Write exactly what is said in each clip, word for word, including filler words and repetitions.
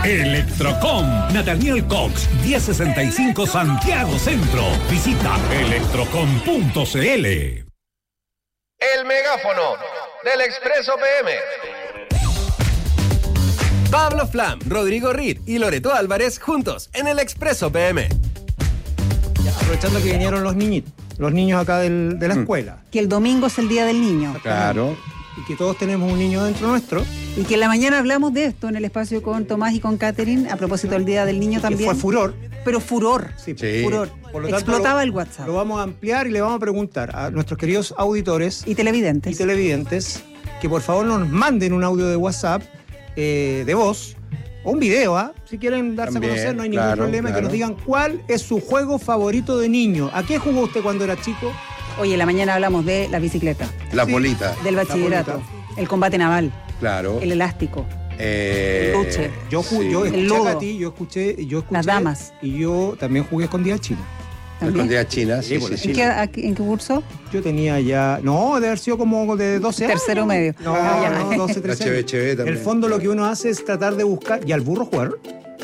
Electrocom, Nathaniel Cox, diez sesenta y cinco Santiago Centro. Visita electrocom punto c l. El megáfono del Expreso P M. Pablo Flam, Rodrigo Reed y Loreto Álvarez juntos en el Expreso P M. Ya, aprovechando que vinieron los niñitos, los niños acá del, de la escuela. Que el domingo es el Día del Niño. Claro. Y que todos tenemos un niño dentro nuestro. Y que en la mañana hablamos de esto en el espacio con Tomás y con Catherine, a propósito del Día del Niño también. Que fue furor. Pero furor. Sí, sí. Furor. Por lo tanto, explotaba lo, el WhatsApp. Lo vamos a ampliar y le vamos a preguntar a nuestros queridos auditores. Y televidentes. Y televidentes, que por favor nos manden un audio de WhatsApp eh, de voz. O un video, ¿ah? ¿eh? Si quieren darse También, a conocer, no hay claro, ningún problema. Claro. Que nos digan cuál es su juego favorito de niño. ¿A qué jugó usted cuando era chico? Oye, en la mañana hablamos de la bicicleta. La sí. bolita. Del bachillerato. El combate naval. Claro. El elástico. Eh, el luche. Yo, ju- sí. yo escuché a ti, yo escuché, yo escuché. Las damas. Y yo también jugué escondida china. Escondida china, sí, sí, sí. ¿En, qué, ¿En qué curso? Yo tenía ya. No, de haber sido como de doce años. Tercero medio. No, ah, no, doce, trece años. H B H B también. En el fondo lo que uno hace es tratar de buscar. ¿Y al burro jugar?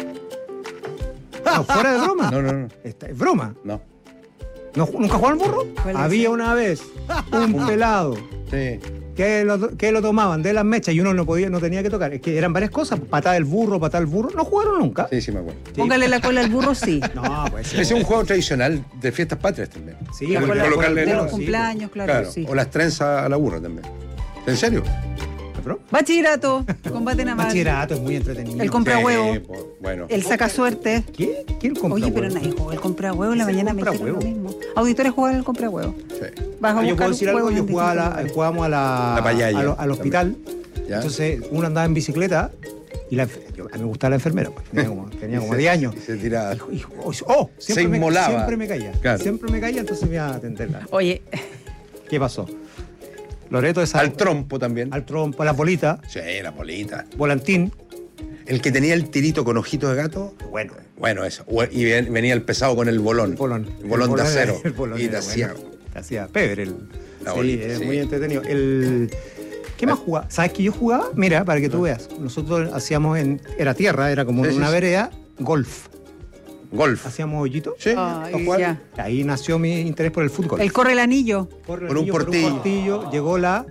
No, fuera de broma. No, no, no. Esta, ¿Es broma? No. ¿No ¿Nunca jugaron burro? Había una vez un pelado. Sí. Que lo, que lo tomaban de las mechas y uno no podía, no tenía que tocar. Es que eran varias cosas. Patada del burro, patada del burro. No jugaron nunca. Sí, sí me acuerdo. Sí. Póngale la cola al burro, sí. No, pues. Ese es un juego tradicional de fiestas patrias también. Sí, la cola, colocarle de la, los cumpleaños, sí, claro, claro. Sí. O las trenzas a la burra también. ¿En serio? Bachillerato, combate naval. Bachillerato es muy entretenido. El compra huevo. Sí, bueno. El saca suerte. ¿Qué? ¿Quién compra Oye, huevo? pero nadie juega el compra huevo. En la mañana me dijeron lo mismo. Auditores juegan el compra huevo. Sí. Vas a ah, yo puedo decir algo, yo jugaba la, jugábamos a la, la payaya, a lo, al hospital. ¿Ya? Entonces uno andaba en bicicleta y la, yo, a mí me gustaba la enfermera, pues, tenía como, tenía como diez años. Se tiraba. Y, y, oh, oh, siempre se me, inmolaba. Siempre me caía. Claro. Siempre me caía, entonces me iba a atenderla. Oye. ¿Qué pasó? Loreto es al trompo también. Al trompo, a la bolita. Sí, la bolita. Volantín. El que tenía el tirito con ojitos de gato. Bueno. Bueno, eso. Y venía el pesado con el bolón. El bolón. El bolón, el bolón de acero. El bolón y te hacía. Bueno. Te hacía pebre. El, la sí, bolita, es sí. muy entretenido. El, ¿Qué más jugaba? ¿Sabes que yo jugaba? Mira, para que tú veas. Nosotros hacíamos en. Era tierra, era como sí, una sí, vereda. Golf. Golf. Hacíamos hoyitos. Sí. Ay, ahí nació mi interés por el fútbol. El corre el anillo. Corre el por, anillo un portillo. por un portillo. Llegó la.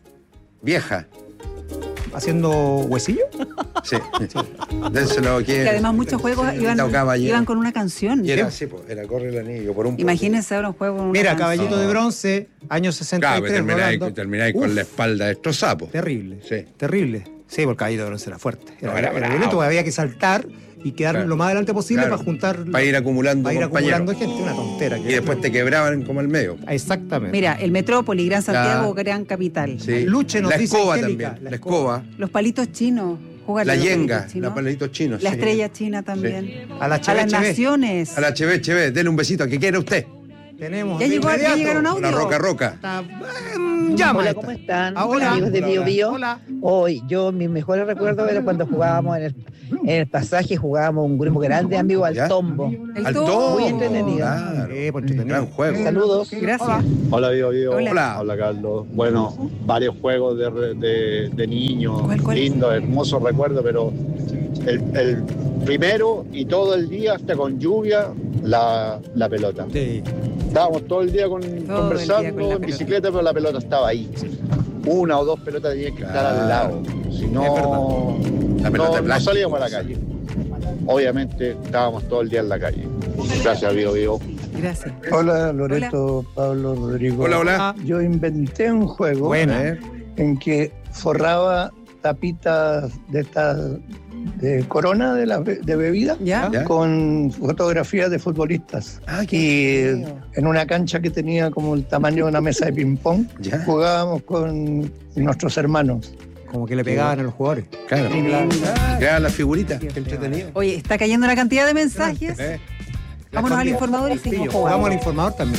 Vieja. ¿Haciendo huesillo? Sí. sí. Dénselo aquí. Que además muchos juegos sí, iban, iban con una canción. Y era así, pues, era Corre el Anillo. Por un Imagínense ahora un juego con una Mira, canción. Caballito de Bronce, años sesenta y tres. Claro, termináis, termináis con la espalda destrozada. Terrible. Sí. Terrible. Sí, porque Caballito de Bronce era fuerte. Era, no, era, era violento, había que saltar y quedar claro. lo más adelante posible claro. para juntar. Para ir acumulando Para ir acumulando gente, una tontera. Y después te quebraban como el medio. Exactamente. Mira, el Metrópoli, Gran Santiago, la... Gran Capital. Sí. Luche nos la dice escoba Angélica, también. La escoba. Los palitos chinos. La yenga, los palitos chinos. La sí. estrella china también. Sí. A, la a las naciones. A la Cheve Cheve, denle un besito. ¿Qué quiere usted? Tenemos. Ya, llegó, ya llegaron audio. La roca roca. Está, eh, llama Hola, esta. ¿cómo están? Hola. Amigos de Bio Bio. Hola. Hoy, yo, mis mejores recuerdos eran cuando jugábamos en el, en el pasaje, jugábamos un grupo grande, amigo, al ¿Ya? tombo. El Al tombo. tombo. Muy entretenido. Claro. Eh, pues, entretenido. Gran juego. Saludos. Gracias. Hola, Bio Bio. Hola. Hola. Hola, Carlos. Bueno, varios juegos de, de, de niños, ¿Cuál, cuál? lindos, hermosos recuerdos, pero el, el primero y todo el día, hasta con lluvia, la, la pelota. Sí. Estábamos todo el día con, Todo conversando el día con la en bicicleta, pero la pelota estaba ahí. Una o dos pelotas tenían que estar Claro. al lado. Si no, La pelota no, de no plástico, salíamos a la sí. calle. Obviamente estábamos todo el día en la calle. Gracias, Bio Bio. Gracias. Hola, Loreto, hola. Pablo, Rodrigo. Hola, hola. Yo inventé un juego Buena. en que forraba tapitas de estas de corona de, la, de bebida ¿Ya? ¿Ya? con fotografías de futbolistas. Ah, Y feo. en una cancha que tenía como el tamaño de una mesa de ping-pong, ¿Ya? jugábamos con nuestros hermanos. Como que le pegaban a los jugadores. Claro. Tremendo. Creaban la figurita. Qué Qué entretenido. Oye, está cayendo una cantidad de mensajes. Eh. Vámonos al informador y seguimos jugando. Jugamos al informador también.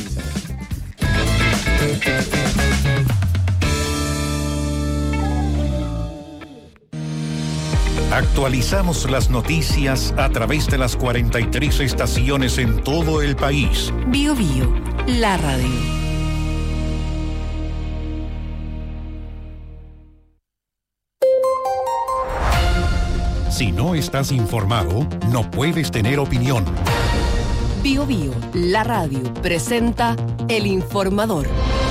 Actualizamos las noticias a través de las cuarenta y tres estaciones en todo el país. Bio Bio, la radio. Si no estás informado, no puedes tener opinión. Bio Bio, la radio, presenta El Informador.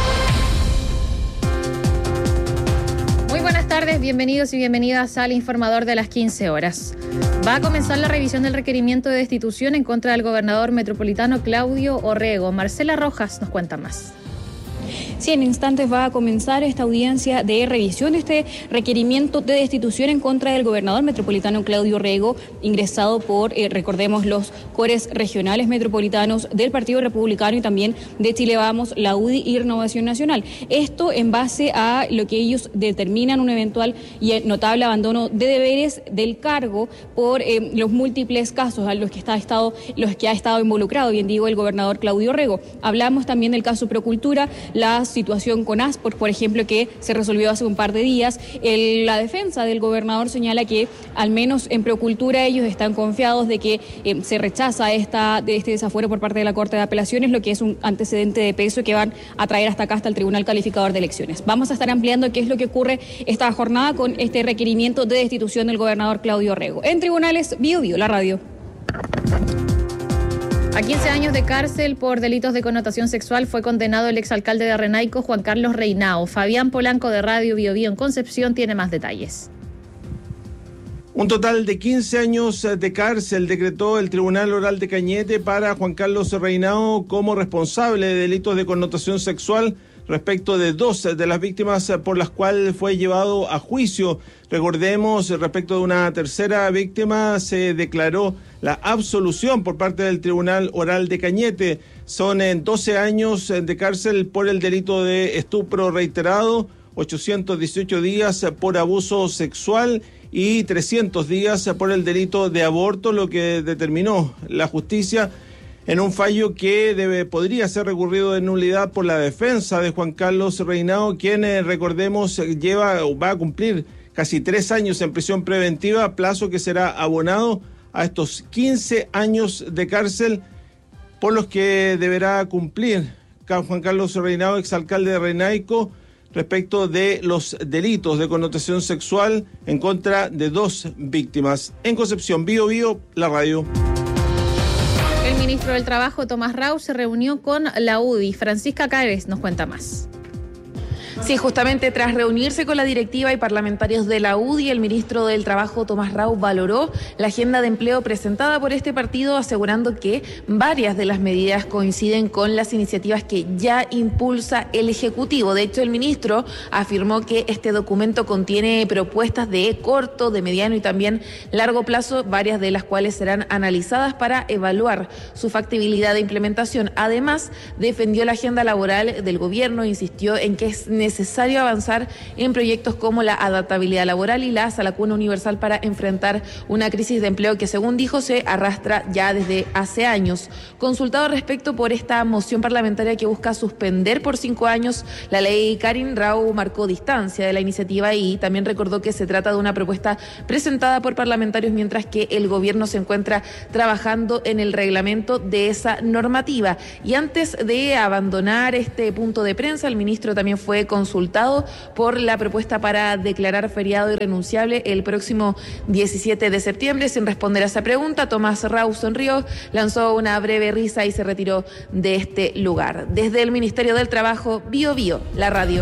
Muy buenas tardes, bienvenidos y bienvenidas al Informador de las quince horas. Va a comenzar la revisión del requerimiento de destitución en contra del gobernador metropolitano Claudio Orrego. Marcela Rojas nos cuenta más. Sí, en instantes va a comenzar esta audiencia de revisión, este requerimiento de destitución en contra del gobernador metropolitano Claudio Orrego, ingresado por, eh, recordemos, los cores regionales metropolitanos del Partido Republicano y también de Chile Vamos, la U D I y Renovación Nacional. Esto en base a lo que ellos determinan un eventual y notable abandono de deberes del cargo por eh, los múltiples casos a los que, está estado, los que ha estado involucrado, bien digo, el gobernador Claudio Orrego. Hablamos también del caso Procultura, la situación con Aspor, por ejemplo, que se resolvió hace un par de días. El, la defensa del gobernador señala que al menos en Procultura ellos están confiados de que eh, se rechaza esta, de este desafuero por parte de la Corte de Apelaciones, lo que es un antecedente de peso que van a traer hasta acá, hasta el Tribunal Calificador de Elecciones. Vamos a estar ampliando qué es lo que ocurre esta jornada con este requerimiento de destitución del gobernador Claudio Orrego. En tribunales, Bio Bio, la radio. A quince años de cárcel por delitos de connotación sexual fue condenado el exalcalde de Renaico, Juan Carlos Reinao. Fabián Polanco de Radio Bio Bio en Concepción tiene más detalles. Un total de quince años de cárcel decretó el Tribunal Oral de Cañete para Juan Carlos Reinao como responsable de delitos de connotación sexual respecto de dos de las víctimas por las cuales fue llevado a juicio. Recordemos, respecto de una tercera víctima se declaró la absolución por parte del Tribunal Oral de Cañete. Son en doce años de cárcel por el delito de estupro reiterado, ochocientos dieciocho días por abuso sexual y trescientos días por el delito de aborto, lo que determinó la justicia en un fallo que debe, podría ser recurrido de nulidad por la defensa de Juan Carlos Reinao, quien, eh, recordemos, lleva o va a cumplir casi tres años en prisión preventiva, plazo que será abonado a estos quince años de cárcel por los que deberá cumplir Juan Carlos Reinao, exalcalde de Renaico, respecto de los delitos de connotación sexual en contra de dos víctimas. En Concepción, Bio Bio, la radio. El ministro del Trabajo, Tomás Rau, se reunió con la U D I. Francisca Cáez nos cuenta más. Sí, justamente tras reunirse con la directiva y parlamentarios de la U D I, el ministro del Trabajo, Tomás Rau, valoró la agenda de empleo presentada por este partido, asegurando que varias de las medidas coinciden con las iniciativas que ya impulsa el Ejecutivo. De hecho, el ministro afirmó que este documento contiene propuestas de corto, de mediano y también largo plazo, varias de las cuales serán analizadas para evaluar su factibilidad de implementación. Además, defendió la agenda laboral del gobierno, insistió en que es necesario necesario avanzar en proyectos como la adaptabilidad laboral y la salacuna universal para enfrentar una crisis de empleo que, según dijo, se arrastra ya desde hace años. Consultado respecto por esta moción parlamentaria que busca suspender por cinco años la ley Karin, Rau marcó distancia de la iniciativa y también recordó que se trata de una propuesta presentada por parlamentarios mientras que el gobierno se encuentra trabajando en el reglamento de esa normativa. Y antes de abandonar este punto de prensa, el ministro también fue consultado por la propuesta para declarar feriado irrenunciable el próximo diecisiete de septiembre. Sin responder a esa pregunta, Tomás Rau sonrió, lanzó una breve risa y se retiró de este lugar. Desde el Ministerio del Trabajo, Bio Bio, la radio.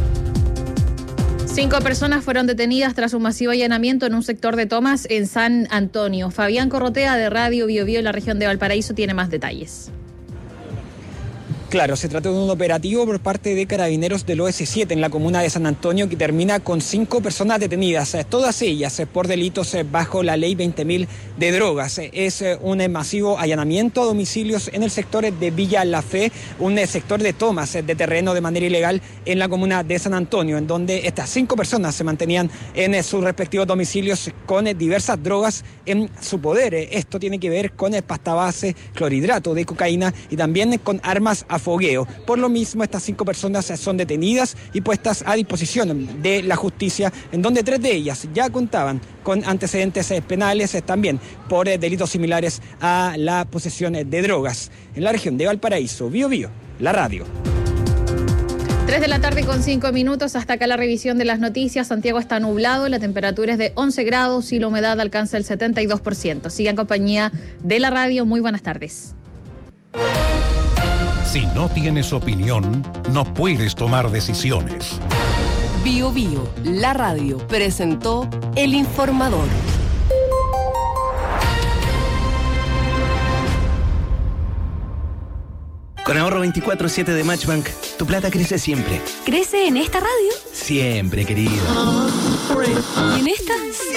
Cinco personas fueron detenidas tras un masivo allanamiento en un sector de Tomás en San Antonio. Fabián Corrotea de Radio Bio Bio en la región de Valparaíso tiene más detalles. Claro, se trata de un operativo por parte de carabineros del O S siete en la comuna de San Antonio que termina con cinco personas detenidas, todas ellas por delitos bajo la ley veinte mil de drogas. Es un masivo allanamiento a domicilios en el sector de Villa La Fe, un sector de tomas de terreno de manera ilegal en la comuna de San Antonio, en donde estas cinco personas se mantenían en sus respectivos domicilios con diversas drogas en su poder. Esto tiene que ver con pasta base, clorhidrato de cocaína y también con armas a fogueo. Por lo mismo, estas cinco personas son detenidas y puestas a disposición de la justicia, en donde tres de ellas ya contaban con antecedentes penales también por delitos similares a la posesión de drogas. En la región de Valparaíso, Bio Bio, la radio. tres de la tarde con cinco minutos, hasta acá la revisión de las noticias. Santiago está nublado, la temperatura es de once grados y la humedad alcanza el setenta y dos por ciento. Siga en compañía de la radio, muy buenas tardes. Si no tienes opinión, no puedes tomar decisiones. Bio Bio, la radio, presentó El Informador. Con ahorro veinticuatro siete de Matchbank, tu plata crece siempre. ¿Crece en esta radio? Siempre, querido. ¿Y en esta?